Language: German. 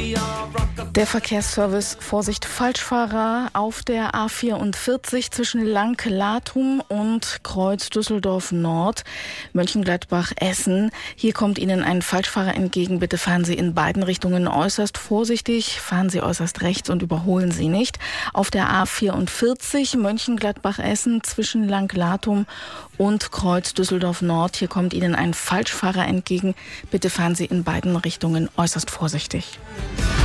Der Verkehrsservice, Vorsicht, Falschfahrer auf der A44 zwischen Lank-Lathum und Kreuz Düsseldorf Nord, Mönchengladbach-Essen. Hier kommt Ihnen ein Falschfahrer entgegen. Bitte fahren Sie in beiden Richtungen äußerst vorsichtig. Fahren Sie äußerst rechts und überholen Sie nicht. Auf der A44 Mönchengladbach-Essen zwischen Lank-Lathum und Kreuz Düsseldorf Nord. Hier kommt Ihnen ein Falschfahrer entgegen. Bitte fahren Sie in beiden Richtungen äußerst vorsichtig.